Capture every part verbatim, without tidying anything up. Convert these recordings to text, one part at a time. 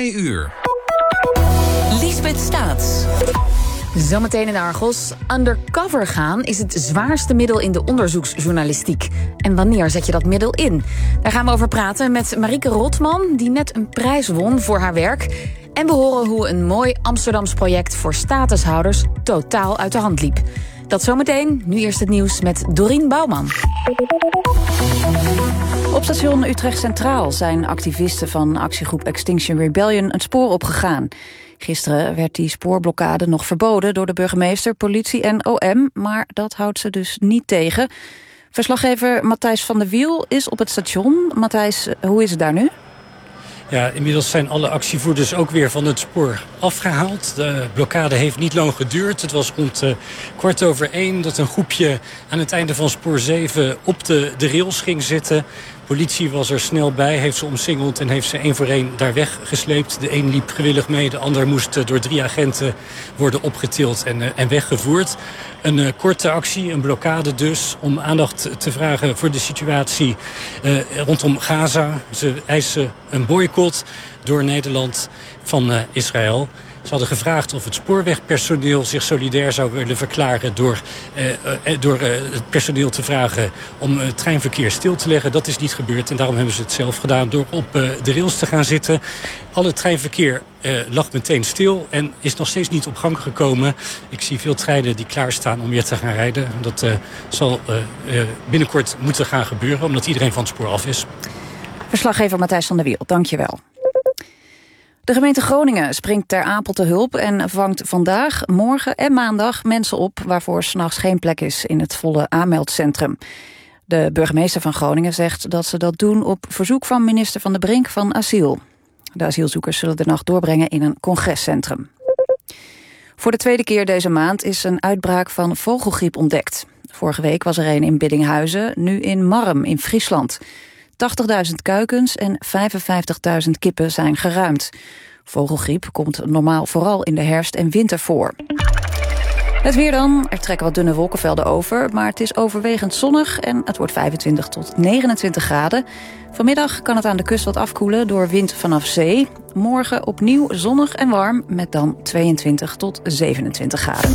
twee uur. Liesbeth Staats. Zometeen in Argos. Undercover gaan is het zwaarste middel in de onderzoeksjournalistiek. En wanneer zet je dat middel in? Daar gaan we over praten met Marieke Rotman, die net een prijs won voor haar werk. En we horen hoe een mooi Amsterdams project voor statushouders totaal uit de hand liep. Dat zometeen. Nu eerst het nieuws met Dorien Bouwman. Op station Utrecht Centraal zijn activisten van actiegroep Extinction Rebellion het spoor opgegaan. Gisteren werd die spoorblokkade nog verboden door de burgemeester, politie en O M, maar dat houdt ze dus niet tegen. Verslaggever Matthijs van der Wiel is op het station. Matthijs, hoe is het daar nu? Ja, inmiddels zijn alle actievoerders ook weer van het spoor afgehaald. De blokkade heeft niet lang geduurd. Het was rond uh, kwart over één dat een groepje aan het einde van spoor zeven op de, de rails ging zitten. Politie was er snel bij, heeft ze omsingeld en heeft ze één voor één daar weggesleept. De een liep gewillig mee, de ander moest uh, door drie agenten worden opgetild en, uh, en weggevoerd. Een uh, korte actie, een blokkade dus, om aandacht te vragen voor de situatie uh, rondom Gaza. Ze eisen een boycott door Nederland van uh, Israël. Ze hadden gevraagd of het spoorwegpersoneel zich solidair zou willen verklaren door, uh, uh, door uh, het personeel te vragen om het treinverkeer stil te leggen. Dat is niet gebeurd en daarom hebben ze het zelf gedaan door op uh, de rails te gaan zitten. Alle treinverkeer uh, lag meteen stil en is nog steeds niet op gang gekomen. Ik zie veel treinen die klaarstaan om weer te gaan rijden. Dat uh, zal uh, uh, binnenkort moeten gaan gebeuren omdat iedereen van het spoor af is. Verslaggever Matthijs van der Wiel, dank je wel. De gemeente Groningen springt ter Apel te hulp en vangt vandaag, morgen en maandag mensen op waarvoor 's nachts geen plek is in het volle aanmeldcentrum. De burgemeester van Groningen zegt dat ze dat doen op verzoek van minister Van der Brink van Asiel. De asielzoekers zullen de nacht doorbrengen in een congrescentrum. Voor de tweede keer deze maand is een uitbraak van vogelgriep ontdekt. Vorige week was er een in Biddinghuizen, nu in Marm in Friesland. tachtigduizend kuikens en vijfenvijftigduizend kippen zijn geruimd. Vogelgriep komt normaal vooral in de herfst en winter voor. Het weer dan. Er trekken wat dunne wolkenvelden over, maar het is overwegend zonnig en het wordt vijfentwintig tot negenentwintig graden. Vanmiddag kan het aan de kust wat afkoelen door wind vanaf zee. Morgen opnieuw zonnig en warm met dan tweeëntwintig tot zevenentwintig graden.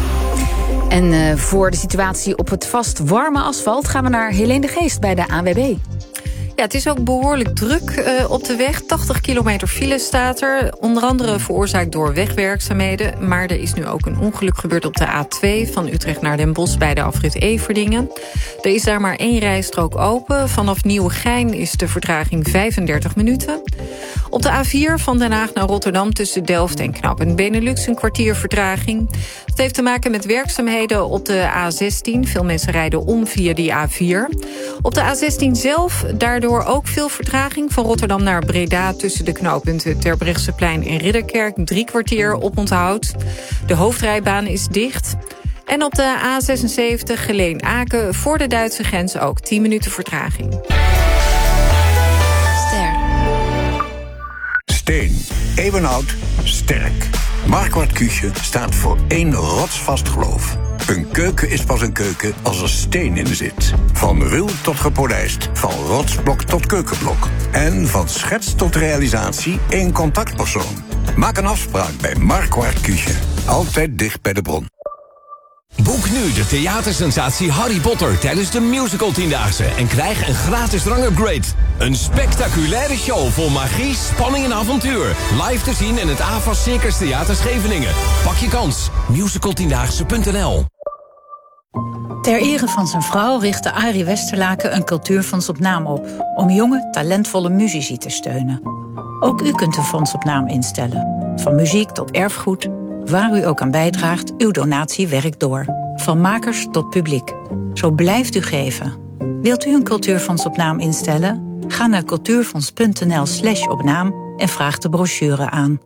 En uh, voor de situatie op het vast warme asfalt gaan we naar Helene de Geest bij de A N W B. Ja, het is ook behoorlijk druk uh, op de weg. tachtig kilometer file staat er. Onder andere veroorzaakt door wegwerkzaamheden. Maar er is nu ook een ongeluk gebeurd op de A twee... van Utrecht naar Den Bosch bij de afrit Everdingen. Er is daar maar één rijstrook open. Vanaf Nieuwegein is de vertraging vijfendertig minuten. Op de A vier van Den Haag naar Rotterdam tussen Delft en Knappen Benelux een kwartier vertraging. Dat heeft te maken met werkzaamheden op de A zestien. Veel mensen rijden om via die A vier. Op de A zestien zelf, daardoor ook veel vertraging van Rotterdam naar Breda tussen de knooppunten Terbrechtseplein en Ridderkerk. Drie kwartier oponthoud. De hoofdrijbaan is dicht. En op de A zesenzeventig Geleen-Aken voor de Duitse grens ook tien minuten vertraging. Ster. Steen. Eeuwenoud. Sterk. Marquardt Cuusje staat voor één rotsvast geloof. Een keuken is pas een keuken als er steen in zit. Van ruw tot gepolijst, van rotsblok tot keukenblok. En van schets tot realisatie één contactpersoon. Maak een afspraak bij Marquardt Cuusje. Altijd dicht bij de bron. Boek nu de theatersensatie Harry Potter tijdens de Musical Tiendaagse en krijg een gratis drangupgrade. Een spectaculaire show vol magie, spanning en avontuur. Live te zien in het A V A S Circus Theater Scheveningen. Pak je kans. musical tiendaagse punt n l. Ter ere van zijn vrouw richtte Arie Westerlaken een cultuurfonds op naam op, om jonge, talentvolle muzici te steunen. Ook u kunt een fonds op naam instellen. Van muziek tot erfgoed. Waar u ook aan bijdraagt, uw donatie werkt door. Van makers tot publiek. Zo blijft u geven. Wilt u een cultuurfonds op naam instellen? Ga naar cultuurfonds punt n l slash op naam en vraag de brochure aan.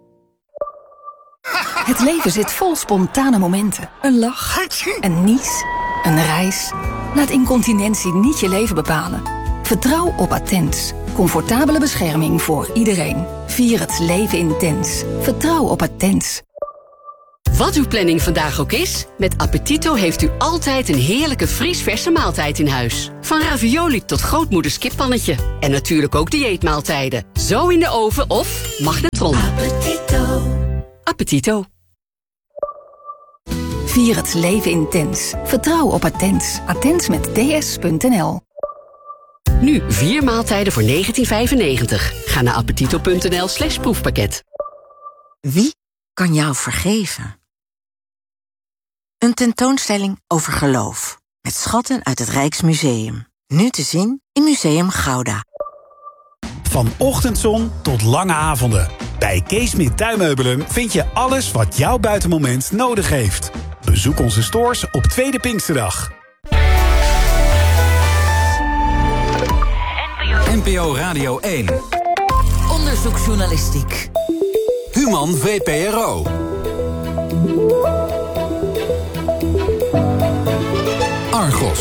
Het leven zit vol spontane momenten. Een lach, een nies, een reis. Laat incontinentie niet je leven bepalen. Vertrouw op Attens. Comfortabele bescherming voor iedereen. Vier het leven intens. Vertrouw op Attens. Wat uw planning vandaag ook is, met Appetito heeft u altijd een heerlijke vriesverse maaltijd in huis. Van ravioli tot grootmoeders kippannetje. En natuurlijk ook dieetmaaltijden. Zo in de oven of magnetron. Appetito. Appetito. Vier het leven intens. Vertrouw op Attens. Attens met ds punt n l. Nu vier maaltijden voor negentien vijfennegentig. Ga naar appetito punt n l slash proefpakket. Wie kan jou vergeven? Een tentoonstelling over geloof. Met schatten uit het Rijksmuseum. Nu te zien in Museum Gouda. Van ochtendzon tot lange avonden. Bij Kees Smit Tuinmeubelen vind je alles wat jouw buitenmoment nodig heeft. Bezoek onze stores op Tweede Pinksterdag. N P O Radio één. Onderzoeksjournalistiek. Human V P R O. Argos.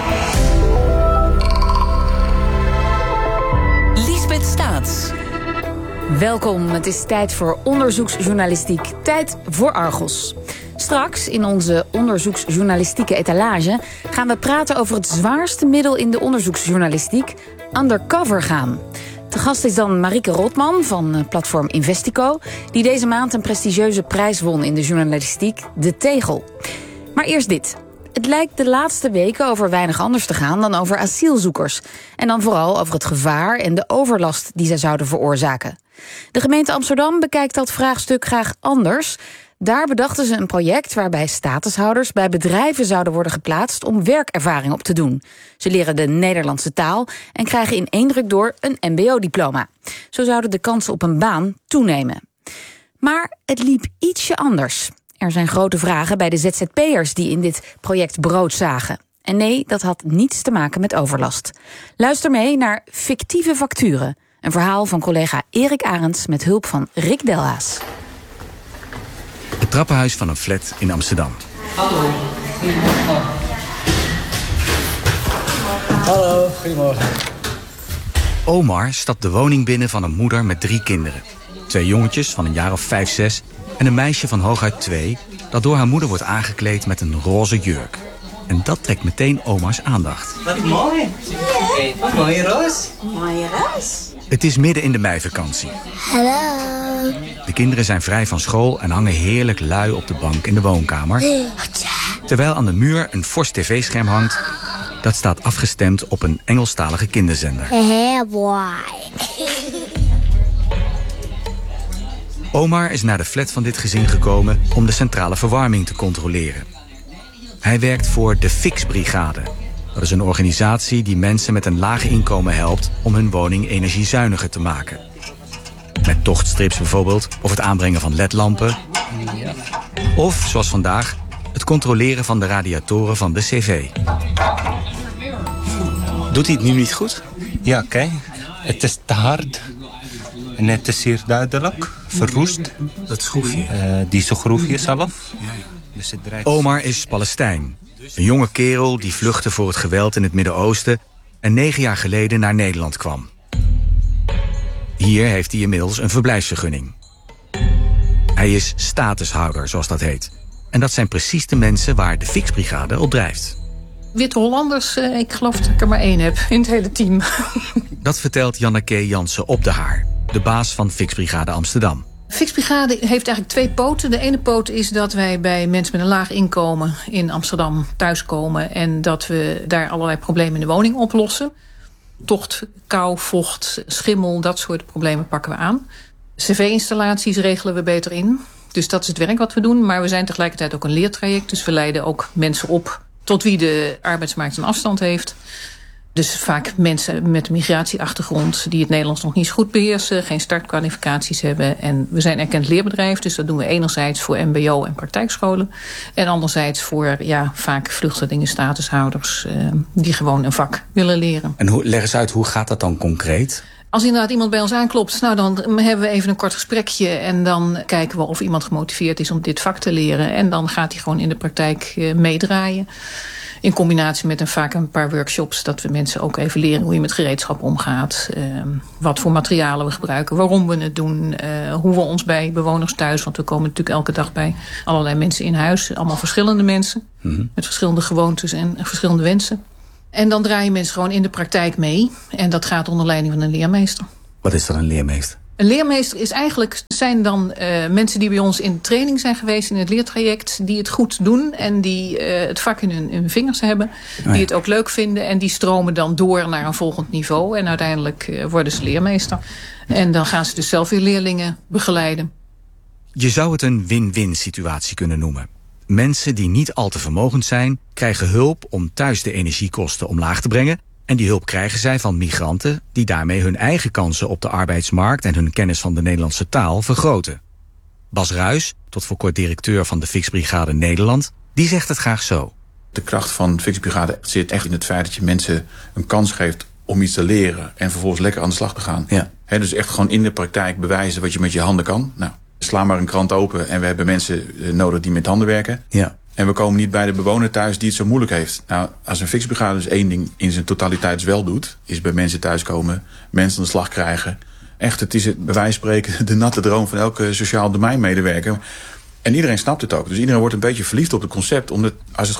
Liesbeth Staats. Welkom, het is tijd voor onderzoeksjournalistiek. Tijd voor Argos. Straks in onze onderzoeksjournalistieke etalage gaan we praten over het zwaarste middel in de onderzoeksjournalistiek: undercover gaan. Te gast is dan Marieke Rotman van platform Investico, die deze maand een prestigieuze prijs won in de journalistiek, De Tegel. Maar eerst dit. Het lijkt de laatste weken over weinig anders te gaan dan over asielzoekers. En dan vooral over het gevaar en de overlast die zij zouden veroorzaken. De gemeente Amsterdam bekijkt dat vraagstuk graag anders. Daar bedachten ze een project waarbij statushouders bij bedrijven zouden worden geplaatst om werkervaring op te doen. Ze leren de Nederlandse taal en krijgen in één druk door een M B O-diploma. Zo zouden de kansen op een baan toenemen. Maar het liep ietsje anders. Er zijn grote vragen bij de Z Z P'ers die in dit project brood zagen. En nee, dat had niets te maken met overlast. Luister mee naar Fictieve Facturen. Een verhaal van collega Erik Arends met hulp van Rick Delhaas. Het trappenhuis van een flat in Amsterdam. Hallo, goedemorgen. Hallo, goedemorgen. Omar stapt de woning binnen van een moeder met drie kinderen. Twee jongetjes van een jaar of vijf, zes en een meisje van hooguit twee, dat door haar moeder wordt aangekleed met een roze jurk. En dat trekt meteen Omar's aandacht. Wat mooi. Ja. Wat mooie roos. Mooie roos. Het is midden in de meivakantie. Hallo. De kinderen zijn vrij van school en hangen heerlijk lui op de bank in de woonkamer. Terwijl aan de muur een fors tv-scherm hangt, dat staat afgestemd op een Engelstalige kinderzender. Hey boy. Omar is naar de flat van dit gezin gekomen om de centrale verwarming te controleren. Hij werkt voor de Fix-brigade. Dat is een organisatie die mensen met een laag inkomen helpt om hun woning energiezuiniger te maken. Met tochtstrips bijvoorbeeld, of het aanbrengen van ledlampen. Of, zoals vandaag, het controleren van de radiatoren van de cv. Doet hij het nu niet goed? Ja, kijk. Het is te hard. En het is hier duidelijk verroest. Dat schroefje? Uh, die schroefje zelf. Dus het draait... Omar is Palestijn. Een jonge kerel die vluchtte voor het geweld in het Midden-Oosten en negen jaar geleden naar Nederland kwam. Hier heeft hij inmiddels een verblijfsvergunning. Hij is statushouder, zoals dat heet. En dat zijn precies de mensen waar de Fix-brigade op drijft. Witte Hollanders, ik geloof dat ik er maar één heb in het hele team. Dat vertelt Janneke Jansen op de Haar, de baas van Fix-brigade Amsterdam. Fix-brigade heeft eigenlijk twee poten. De ene poot is dat wij bij mensen met een laag inkomen in Amsterdam thuiskomen en dat we daar allerlei problemen in de woning oplossen. Tocht, kou, vocht, schimmel, dat soort problemen pakken we aan. cv-installaties regelen we beter in. Dus dat is het werk wat we doen. Maar we zijn tegelijkertijd ook een leertraject. Dus we leiden ook mensen op tot wie de arbeidsmarkt een afstand heeft. Dus vaak mensen met een migratieachtergrond die het Nederlands nog niet zo goed beheersen, geen startkwalificaties hebben. En we zijn erkend leerbedrijf, dus dat doen we enerzijds voor M B O en praktijkscholen. En anderzijds voor ja, vaak vluchtelingen, statushouders, eh, die gewoon een vak willen leren. En hoe, leg eens uit, hoe gaat dat dan concreet? Als inderdaad iemand bij ons aanklopt, nou dan hebben we even een kort gesprekje en dan kijken we of iemand gemotiveerd is om dit vak te leren. En dan gaat hij gewoon in de praktijk uh, meedraaien. In combinatie met een, vaak een paar workshops, dat we mensen ook even leren hoe je met gereedschap omgaat. Uh, wat voor materialen we gebruiken, waarom we het doen. Uh, hoe we ons bij bewoners thuis, want we komen natuurlijk elke dag bij allerlei mensen in huis. Allemaal verschillende mensen, mm-hmm. met verschillende gewoontes en verschillende wensen. En dan draaien mensen gewoon in de praktijk mee. En dat gaat onder leiding van een leermeester. Wat is dan een leermeester? Een leermeester is eigenlijk, zijn dan uh, mensen die bij ons in training zijn geweest in het leertraject, die het goed doen en die uh, het vak in hun, in hun vingers hebben, oh ja. die het ook leuk vinden en die stromen dan door naar een volgend niveau en uiteindelijk uh, worden ze leermeester. En dan gaan ze dus zelf weer leerlingen begeleiden. Je zou het een win-win situatie kunnen noemen. Mensen die niet al te vermogend zijn, krijgen hulp om thuis de energiekosten omlaag te brengen. En die hulp krijgen zij van migranten die daarmee hun eigen kansen op de arbeidsmarkt en hun kennis van de Nederlandse taal vergroten. Bas Ruijs, tot voor kort directeur van de Fixbrigade Nederland, die zegt het graag zo. De kracht van de Fixbrigade zit echt in het feit dat je mensen een kans geeft om iets te leren en vervolgens lekker aan de slag te gaan. Ja. He, dus echt gewoon in de praktijk bewijzen wat je met je handen kan. Nou, sla maar een krant open en we hebben mensen nodig die met handen werken. Ja. En we komen niet bij de bewoner thuis die het zo moeilijk heeft. Nou, als een Fixbrigade dus één ding in zijn totaliteit wel doet, is bij mensen thuiskomen, mensen aan de slag krijgen. Echt, het is het, bij wijze van spreken de natte droom van elke sociaal domeinmedewerker. En iedereen snapt het ook. Dus iedereen wordt een beetje verliefd op het concept, omdat als het